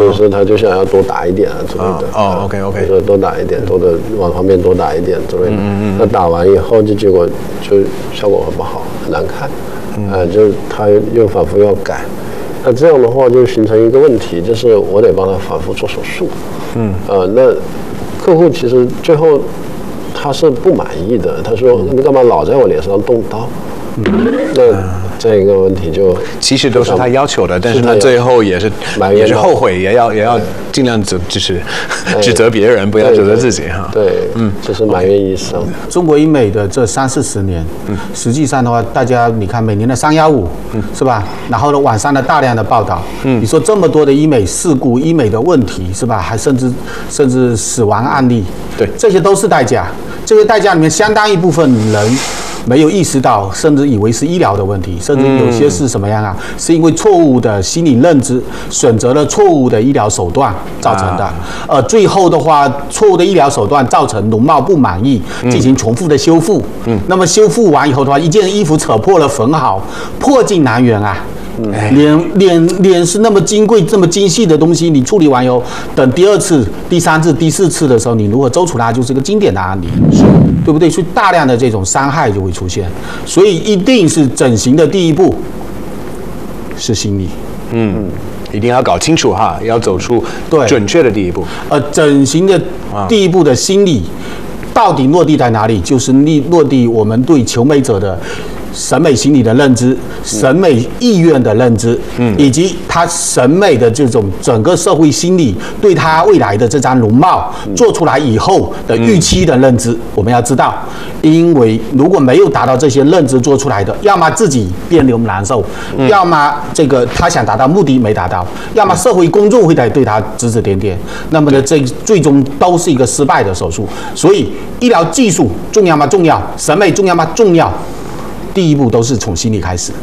者是他就想要多打一点啊之类的。 OK， 比如说多打一点，往旁边多打一点之类的。那打完以后就结果就效果很不好，很难看。就是他又反复要改。那这样的话就形成一个问题，就是我得帮他反复做手术。那客户其实最后他是不满意的，他说你干嘛老在我脸上动刀？那这个问题就其实都是他要求的，但是他最后也是后悔，也要尽量就是指责别人，不要指责自己哈。 对，就是埋怨医生。 中国医美的这30-40年，实际上的话，大家你看每年的315，是吧？然后呢，网上的大量的报道，你说这么多的医美事故、医美的问题，是吧？还甚至死亡案例， 对， 这些都是代价。这个代价里面，相当一部分人没有意识到，甚至以为是医疗的问题，甚至有些是什么样啊？是因为错误的心理认知，选择了错误的医疗手段造成的。最后的话，错误的医疗手段造成容貌不满意，进行重复的修复。那么修复完以后的话，一件衣服扯破了缝好，破镜难圆啊。脸是那么金贵、这么精细的东西，你处理完以后，等第2次、第3次、第4次的时候，你如果揪出来，就是一个经典的案例，对不对？所以大量的这种伤害就会出现，所以一定是整形的第一步是心理。 一定要搞清楚哈，要走出准确的第一步。 整形的第一步的心理到底落地在哪里？就是落地我们对求美者的审美心理的认知、审美意愿的认知，以及他审美的这种整个社会心理对他未来的这张容貌做出来以后的预期的认知，我们要知道，因为如果没有达到这些认知做出来的，要么自己别扭难受，要么这个他想达到目的没达到，要么社会公众会对他指指点点，那么呢，这最终都是一个失败的手术。所以，医疗技术重要吗？重要。审美重要吗？重要。第一步都是从心理开始。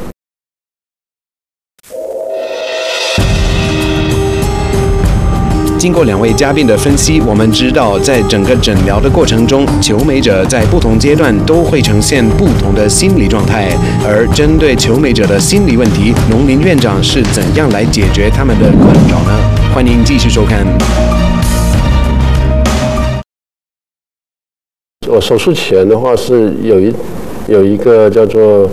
经过2位嘉宾的分析，我们知道，在整个诊疗的过程中，求美者在不同阶段都会呈现不同的心理状态。而针对求美者的心理问题，农林院长是怎样来解决他们的困扰呢？欢迎继续收看。 我手术前的话是有一个叫做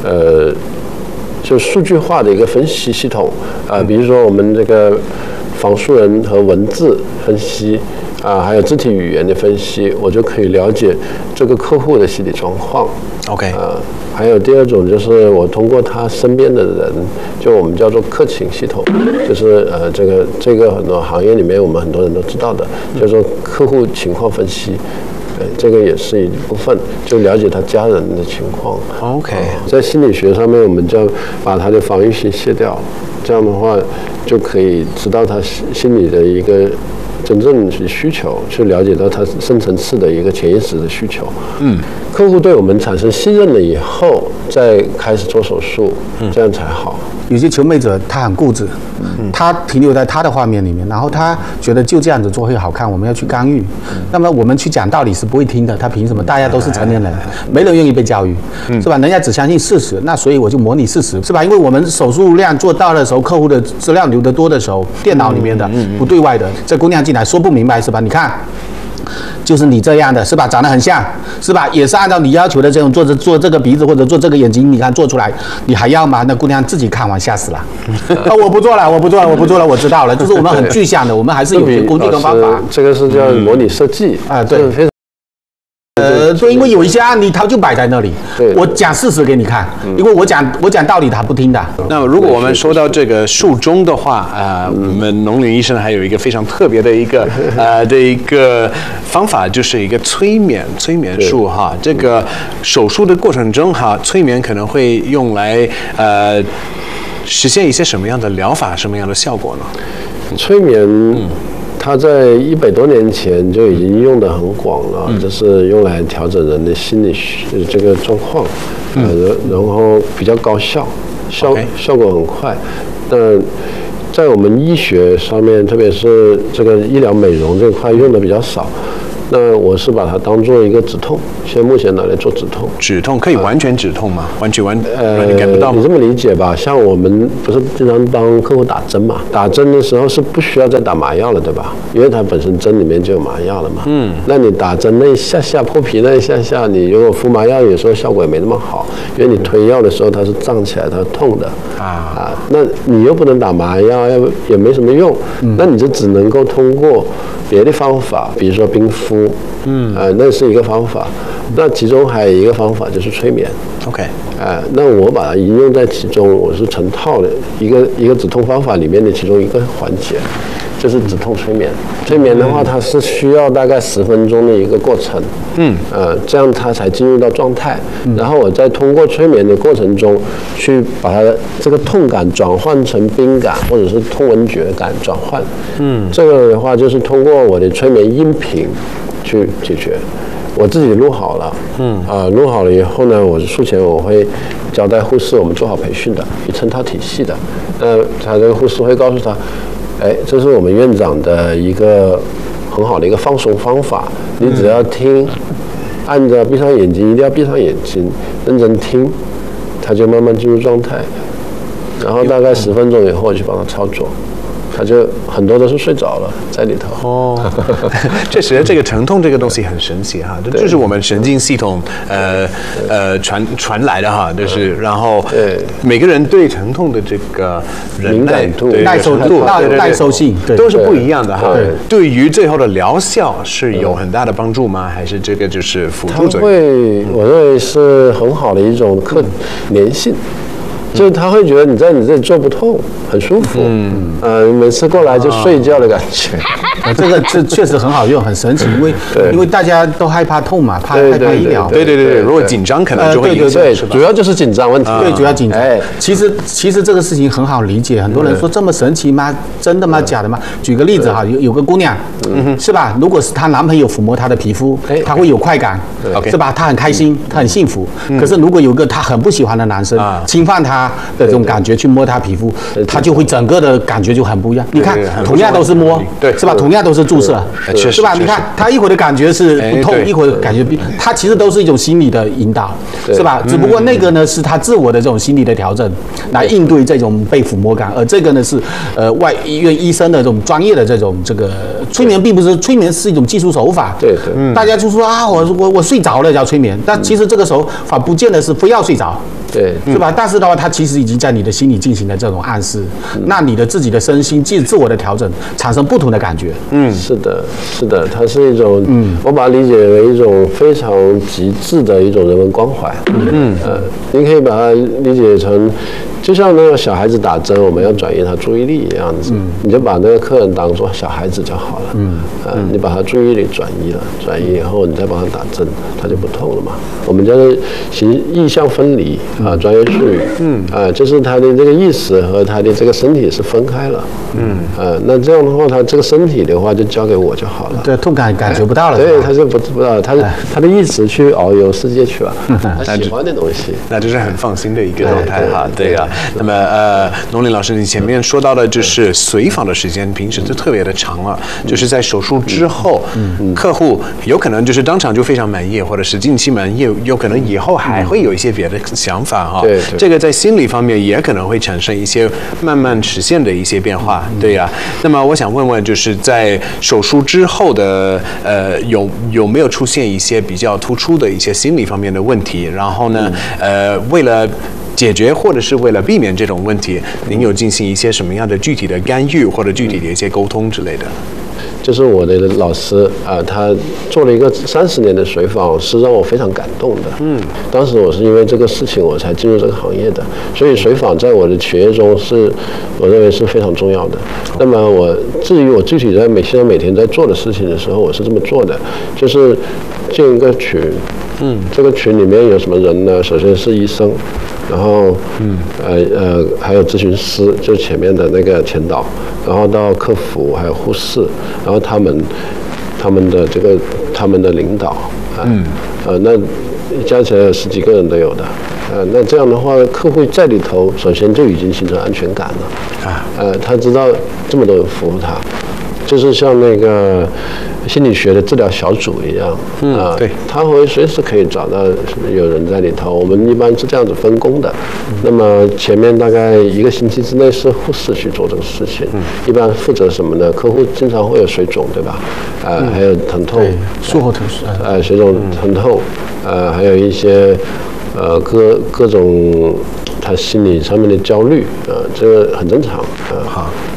就数据化的一个分析系统比如说我们这个仿素人和文字分析还有肢体语言的分析，我就可以了解这个客户的心理状况。 OK， 还有第2种就是我通过他身边的人，就我们叫做客情系统，就是这个很多行业里面我们很多人都知道的，叫做客户情况分析。这个也是一部分，就了解他家人的情况。 OK， 在心理学上面，我们就把他的防御性卸掉，这样的话就可以知道他心理的一个真正的需求，去了解到他深层次的一个潜意识的需求。客户对我们产生信任了以后，再开始做手术，这样才好。 有些求美者他很固执，他停留在他的画面里面，然后他觉得就这样子做会好看，我们要去干预。那么我们去讲道理是不会听的，他凭什么？大家都是成年人，没人愿意被教育，是吧？人家只相信事实，那所以我就模拟事实，是吧？因为我们手术量做到的时候，客户的资料留得多的时候，电脑里面的不对外的，这姑娘进来说不明白，是吧？你看。就是你这样的是吧？长得很像是吧？也是按照你要求的这种做这个鼻子或者做这个眼睛，你看做出来，你还要吗？那姑娘自己看完吓死了。我不做了，我知道了。就是我们很具象的，我们还是有些工具跟方法。 这个是叫模拟设计对，非常。对，因为有一些案例，它就摆在那里。我讲事实给你看，因为我讲道理，他不听的。 那如果我们说到这个术中的话，我们农林医生还有一个非常特别的一个方法，就是一个催眠术哈。这个手术的过程中哈，催眠可能会用来实现一些什么样的疗法，什么样的效果呢？ 催眠。它在100多年前就已经用得很广了，就是用来调整人的心理这个状况，然后比较高效，效果很快。那在我们医学上面，特别是这个医疗美容这块用的比较少。 那我是把它当做一个止痛，现在目前拿来做止痛。 止痛可以完全止痛吗？完全让你感不到吗？ 你这么理解吧，像我们不是经常帮客户打针嘛？打针的时候是不需要再打麻药了，对吧？因为它本身针里面就有麻药了嘛。那你打针那一下下破皮那一下下，你如果敷麻药，有时候效果也没那么好，因为你推药的时候它是胀起来，它是痛的那你又不能打麻药，也没什么用。那你就只能够通过别的方法，比如说冰敷，那是一个方法。那其中还有一个方法就是催眠。 OK， 那我把它应用在其中，我是成套的一个止痛方法里面的其中一个环节，就是止痛催眠。催眠的话，它是需要大概10分钟的一个过程。这样它才进入到状态。然后我再通过催眠的过程中，去把它的这个痛感转换成冰感，或者是痛闻觉感转换。这个的话就是通过我的催眠音频去解决。我自己录好了，录好了以后呢，我术前我会交代护士，我们做好培训的，有成套体系的。他这个护士会告诉他，这是我们院长的一个很好的一个放松方法，你只要听，按着闭上眼睛，一定要闭上眼睛，认真听，他就慢慢进入状态。然后大概10分钟以后，我去帮他操作。他就很多都是睡着了在里头。 确实，这个疼痛这个东西很神奇哈，这就是我们神经系统传来的哈，就是然后每个人对疼痛的这个敏感度、 耐受性都是不一样的哈。对于最后的疗效是有很大的帮助吗？还是这个就是辅助作用？ 我认为是很好的一种粘性。就是他会觉得你在你这里做不痛，很舒服。每次过来就睡觉的感觉。 这确实很好用，很神奇，因为大家都害怕痛嘛，怕医疗。 对，如果紧张可能就会影响， 主要就是紧张问题。 对，主要紧张。其实这个事情很好理解，很多人说这么神奇吗？真的吗？假的吗？举个例子哈，有个姑娘，是吧？如果是她男朋友抚摸她的皮肤，她会有快感，是吧？她很开心，她很幸福。可是如果有个她很不喜欢的男生侵犯她的这种感觉去摸她皮肤，她就会整个的感觉就很不一样。你看，同样都是摸，是吧？同样都是注射，是吧？你看她一会儿的感觉是不痛，一会儿感觉她其实都是一种心理的引导，是吧？只不过那个呢是她自我的这种心理的调整，来应对这种被抚摸感，而这个呢是外医院医生的这种专业的这个催眠，并不是催眠是一种技术手法。 对， 大家就说啊，我睡着了叫催眠，但其实这个手法不见得是非要睡着。 对， 是吧？但是的话，它其实已经在你的心里进行了这种暗示，那你的自己的身心自我的调整，产生不同的感觉。 是的，它是一种，我把它理解为一种非常极致的一种人文关怀。你可以把它理解成，就像那个小孩子打针，我们要转移他注意力一样子，你就把那个客人当作小孩子就好了。你把他注意力转移了，转移以后，你再帮他打针，他就不痛了嘛。我们叫做意象分离专业术语。就是他的这个意识和他的这个身体是分开了。那这样的话，他这个身体的话就交给我就好了。 对，痛感觉不到了。 对，他就不知道，他的意识去遨游世界去了，他喜欢的东西。 那这是很放心的一个状态哈。对啊。那么农林老师，你前面说到的就是随访的时间，平时就特别的长了，就是在手术之后，客户有可能就是当场就非常满意，或者是近期满意，有可能以后还会有一些别的想法哈。 对， 这个在心理方面也可能会产生一些慢慢实现的一些变化。对呀。那么我想问问，就是在手术之后的有没有出现一些比较突出的一些心理方面的问题？然后呢，为了解决或者是为了避免这种问题，您有进行一些什么样的具体的干预或者具体的一些沟通之类的？ 就是我的老师他做了一个30年的随访，是让我非常感动的。当时我是因为这个事情我才进入这个行业的，所以随访在我的学业中我认为是非常重要的。那么至于我具体在现在每天在做的事情的时候，我是这么做的，就是建一个群。这个群里面有什么人呢？首先是医生，然后还有咨询师，就是前面的那个前导，然后到客服还有护士，然后他们的领导那加起来有10几个人都有的。那这样的话，客户在里头首先就已经形成安全感了。他知道这么多人服务他。 就是像那个心理学的治疗小组一样， 对， 他会随时可以找到有人在里头。我们一般是这样子分工的。那么前面大概1个星期之内是护士去做这个事情，一般负责什么呢？客户经常会有水肿，对吧？还有疼痛， 术后疼痛， 水肿、疼痛，还有一些各种他心理上面的焦虑，这个很正常。 好，